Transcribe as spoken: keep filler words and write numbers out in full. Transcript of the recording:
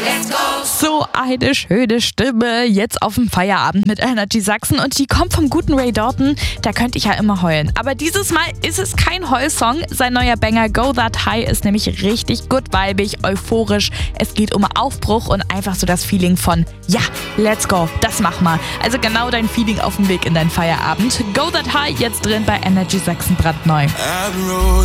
So eine schöne Stimme jetzt auf dem Feierabend mit Energy Sachsen und die kommt vom guten Ray Dalton. Da könnte ich ja immer heulen. Aber dieses Mal ist es kein Heulsong. Sein neuer Banger Go That High ist nämlich richtig gut vibig, euphorisch. Es geht um Aufbruch und einfach so das Feeling von ja, let's go, das mach mal. Also genau dein Feeling auf dem Weg in deinen Feierabend. Go That High jetzt drin bei Energy Sachsen brandneu.